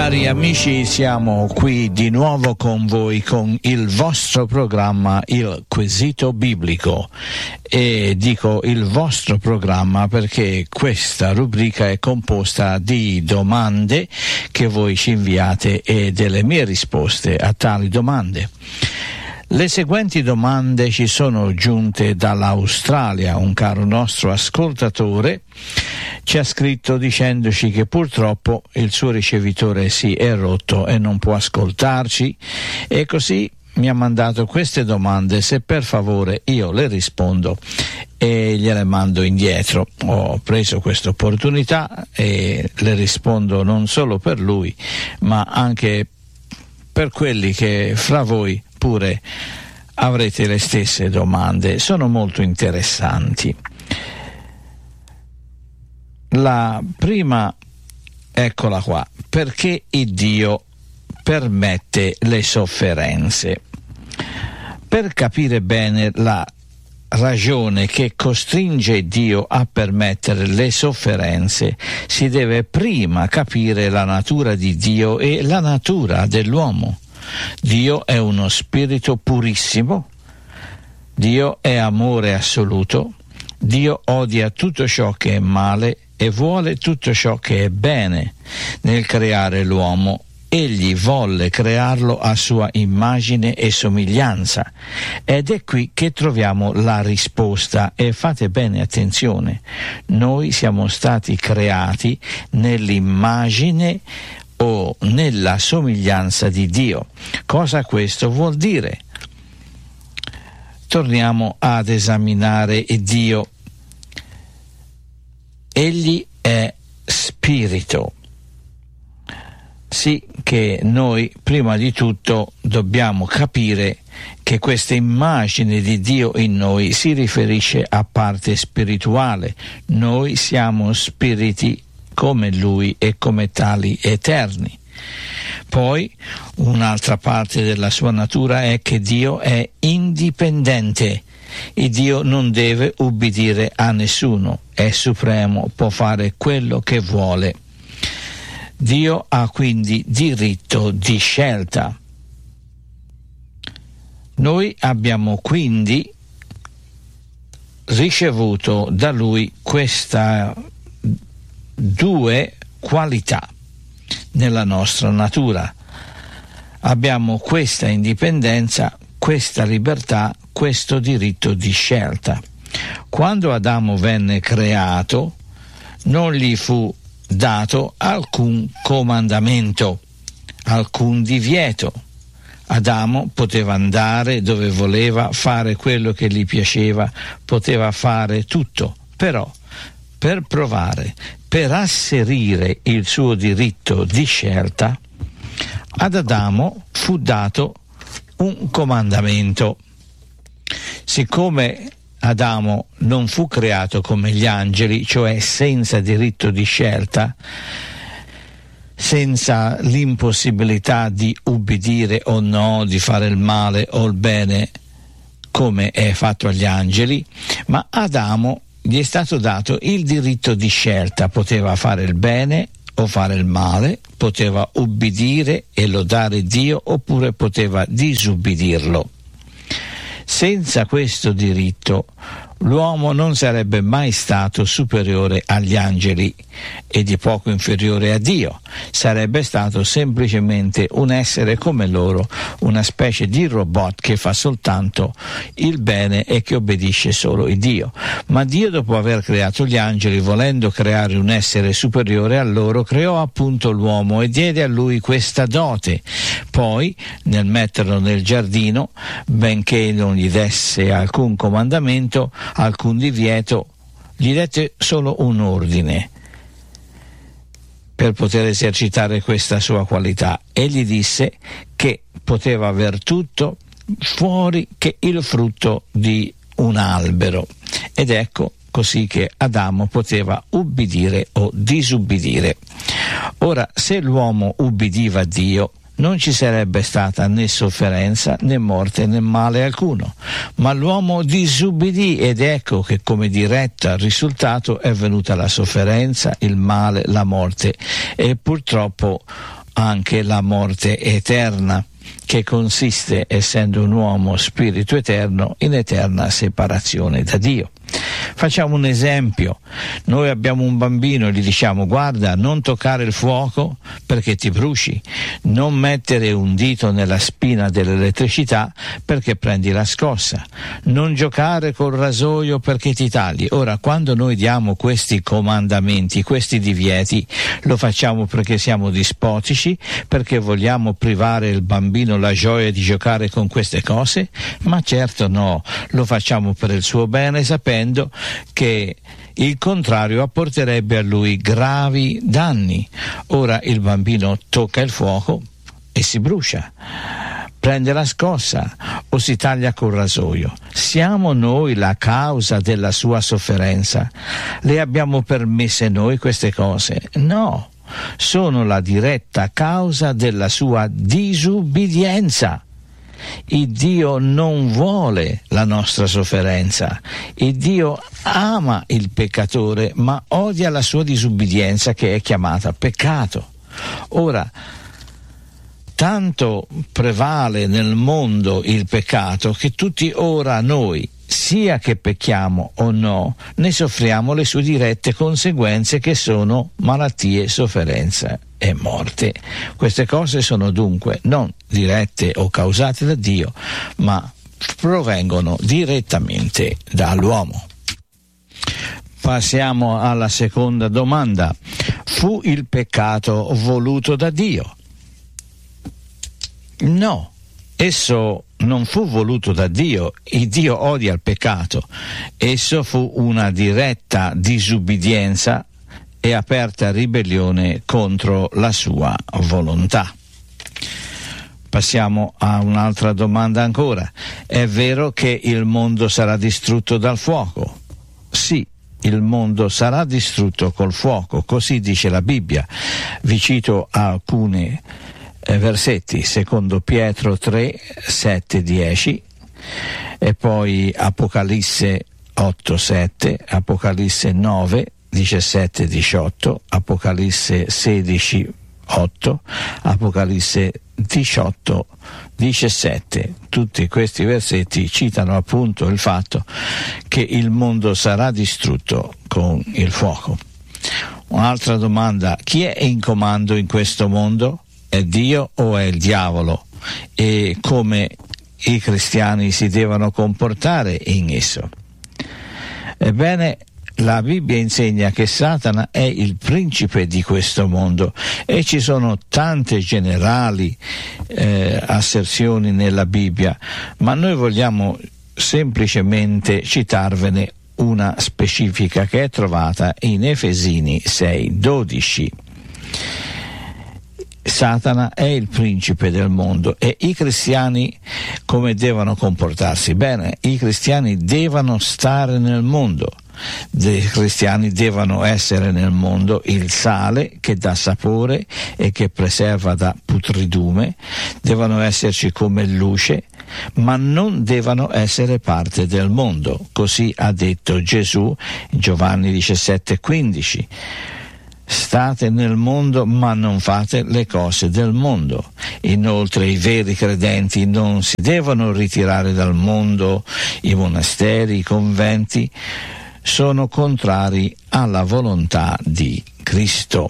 Cari amici, siamo qui di nuovo con voi con il vostro programma Il Quesito Biblico, e dico il vostro programma perché questa rubrica è composta di domande che voi ci inviate e delle mie risposte a tali domande. Le seguenti domande ci sono giunte dall'Australia. Un caro nostro ascoltatore ci ha scritto dicendoci che purtroppo il suo ricevitore si è rotto e non può ascoltarci, e così mi ha mandato queste domande. Se per favore io le rispondo e gliele mando indietro. Ho preso questa opportunità e le rispondo non solo per lui, ma anche per quelli che fra voi pure avrete le stesse domande. Sono molto interessanti. La prima, eccola qua: perché il Dio permette le sofferenze? Per capire bene la ragione che costringe Dio a permettere le sofferenze, si deve prima capire la natura di Dio e la natura dell'uomo. Dio è uno spirito purissimo, Dio è amore assoluto, Dio odia tutto ciò che è male e vuole tutto ciò che è bene. Nel creare l'uomo, egli volle crearlo a sua immagine e somiglianza, ed è qui che troviamo la risposta. E fate bene attenzione: noi siamo stati creati nell'immagine o nella somiglianza di Dio. Cosa questo vuol dire? Torniamo ad esaminare Dio. Egli è spirito. Sì, che noi prima di tutto dobbiamo capire che questa immagine di Dio in noi si riferisce a parte spirituale. Noi siamo spiriti come Lui e come tali eterni. Poi un'altra parte della sua natura è che Dio è indipendente. Il Dio non deve ubbidire a nessuno, è supremo, può fare quello che vuole. Dio ha quindi diritto di scelta. Noi abbiamo quindi ricevuto da Lui questa due qualità nella nostra natura. Abbiamo questa indipendenza, questa libertà, questo diritto di scelta. Quando Adamo venne creato, non gli fu dato alcun comandamento, alcun divieto. Adamo poteva andare dove voleva, fare quello che gli piaceva, poteva fare tutto, però per provare, per asserire il suo diritto di scelta, ad Adamo fu dato un comandamento. Siccome Adamo non fu creato come gli angeli, cioè senza diritto di scelta, senza l'impossibilità di ubbidire o no, di fare il male o il bene come è fatto agli angeli, ma Adamo gli è stato dato il diritto di scelta. Poteva fare il bene o fare il male, poteva ubbidire e lodare Dio oppure poteva disubbidirlo. Senza questo diritto l'uomo non sarebbe mai stato superiore agli angeli e di poco inferiore a Dio, sarebbe stato semplicemente un essere come loro, una specie di robot che fa soltanto il bene e che obbedisce solo il Dio. Ma Dio, dopo aver creato gli angeli, volendo creare un essere superiore a loro, creò appunto l'uomo e diede a lui questa dote. Poi, nel metterlo nel giardino, benché non gli desse alcun comandamento, alcun divieto, gli dette solo un ordine per poter esercitare questa sua qualità. E gli disse che poteva aver tutto fuori che il frutto di un albero. Ed ecco così che Adamo poteva ubbidire o disubbidire. Ora, se l'uomo ubbidiva a Dio, non ci sarebbe stata né sofferenza, né morte, né male alcuno. Ma l'uomo disubbidì ed ecco che come diretto risultato è venuta la sofferenza, il male, la morte. E purtroppo anche la morte eterna, che consiste, essendo un uomo spirito eterno, in eterna separazione da Dio. Facciamo un esempio: noi abbiamo un bambino e gli diciamo: guarda, non toccare il fuoco perché ti bruci, non mettere un dito nella spina dell'elettricità perché prendi la scossa, non giocare col rasoio perché ti tagli. Ora, quando noi diamo questi comandamenti, questi divieti, lo facciamo perché siamo dispotici, perché vogliamo privare il bambino la gioia di giocare con queste cose? Ma certo no, lo facciamo per il suo bene, sapendo che il contrario apporterebbe a lui gravi danni. Ora il bambino tocca il fuoco e si brucia, prende la scossa o si taglia col rasoio. Siamo noi la causa della sua sofferenza? Le abbiamo permesse noi queste cose? No, sono la diretta causa della sua disubbidienza. Il Dio non vuole la nostra sofferenza. Il Dio ama il peccatore, ma odia la sua disubbidienza, che è chiamata peccato. Ora, tanto prevale nel mondo il peccato che tutti ora noi, sia che pecchiamo o no, ne soffriamo le sue dirette conseguenze, che sono malattie, sofferenza e morte. Queste cose sono dunque non dirette o causate da Dio, ma provengono direttamente dall'uomo. Passiamo alla seconda domanda: fu il peccato voluto da Dio? No, esso non fu voluto da Dio. Il Dio odia il peccato. Esso fu una diretta disubbidienza e aperta ribellione contro la sua volontà. Passiamo a un'altra domanda ancora: è vero che il mondo sarà distrutto dal fuoco? Sì, il mondo sarà distrutto col fuoco, così dice la Bibbia. Vi cito alcuni versetti: secondo Pietro 3, 7, 10, e poi Apocalisse 8, 7, Apocalisse 9, 17, 18, Apocalisse 16, 8, Apocalisse 18, 17. Tutti questi versetti citano appunto il fatto che il mondo sarà distrutto con il fuoco. Un'altra domanda: chi è in comando in questo mondo? È Dio o è il diavolo? E come i cristiani si devono comportare in esso? Ebbene, la Bibbia insegna che Satana è il principe di questo mondo, e ci sono tante generali asserzioni nella Bibbia, ma noi vogliamo semplicemente citarvene una specifica che è trovata in Efesini 6:12. Satana è il principe del mondo, e i cristiani come devono comportarsi? Bene, i cristiani devono stare nel mondo. I cristiani devono essere nel mondo il sale che dà sapore e che preserva da putridume, devono esserci come luce, ma non devono essere parte del mondo. Così ha detto Gesù in Giovanni 17:15. State nel mondo, ma non fate le cose del mondo. Inoltre i veri credenti non si devono ritirare dal mondo. I monasteri, i conventi sono contrari alla volontà di Cristo.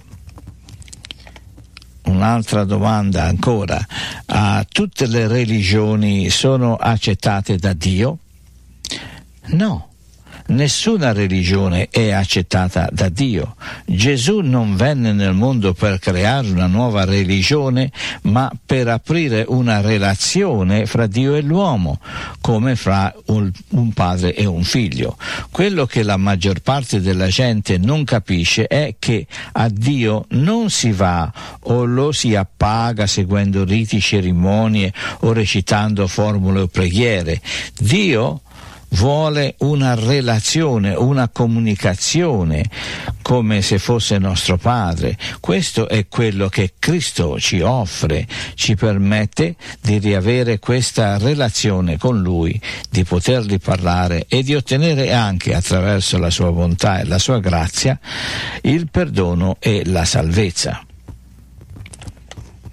Un'altra domanda ancora: tutte le religioni sono accettate da Dio? No. Nessuna religione è accettata da Dio. Gesù non venne nel mondo per creare una nuova religione, ma per aprire una relazione fra Dio e l'uomo, come fra un padre e un figlio. Quello che la maggior parte della gente non capisce è che a Dio non si va o lo si appaga seguendo riti, cerimonie o recitando formule o preghiere. Dio vuole una relazione, una comunicazione, come se fosse nostro Padre. Questo è quello che Cristo ci offre, ci permette di riavere questa relazione con Lui, di potergli parlare e di ottenere anche, attraverso la sua bontà e la sua grazia, il perdono e la salvezza.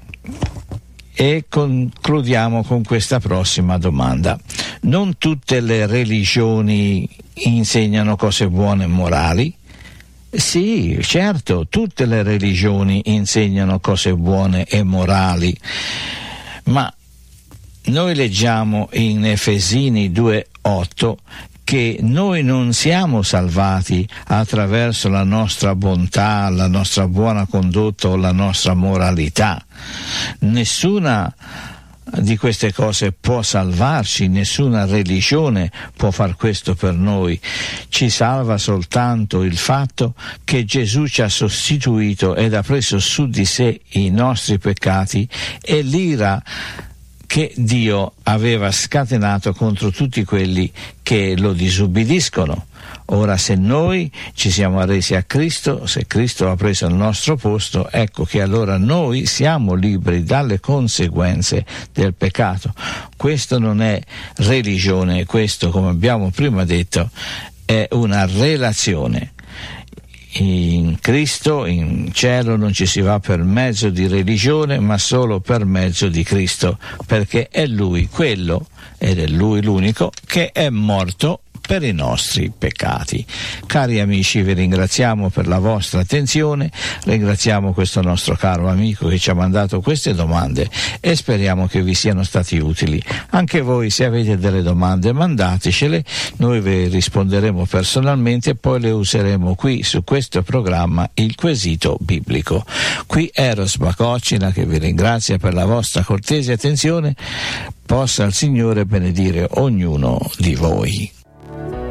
E concludiamo con questa prossima domanda. Non tutte le religioni insegnano cose buone e morali? Sì, certo, tutte le religioni insegnano cose buone e morali, ma noi leggiamo in Efesini 2:8 che noi non siamo salvati attraverso la nostra bontà, la nostra buona condotta o la nostra moralità. Nessuna di queste cose può salvarci, nessuna religione può far questo per noi. Ci salva soltanto il fatto che Gesù ci ha sostituito ed ha preso su di sé i nostri peccati e l'ira che Dio aveva scatenato contro tutti quelli che lo disubbidiscono. Ora, se noi ci siamo arresi a Cristo, se Cristo ha preso il nostro posto, ecco che allora noi siamo liberi dalle conseguenze del peccato. Questo non è religione, questo, come abbiamo prima detto, è una relazione. In Cristo, in cielo, non ci si va per mezzo di religione, ma solo per mezzo di Cristo, perché è Lui quello, ed è Lui l'unico, che è morto per i nostri peccati. Cari amici, vi ringraziamo per la vostra attenzione, ringraziamo questo nostro caro amico che ci ha mandato queste domande e speriamo che vi siano stati utili. Anche voi, se avete delle domande, mandatecele, noi vi risponderemo personalmente e poi le useremo qui su questo programma, il quesito biblico. Qui Eros Bacocina che vi ringrazia per la vostra cortese attenzione. Possa il Signore benedire ognuno di voi.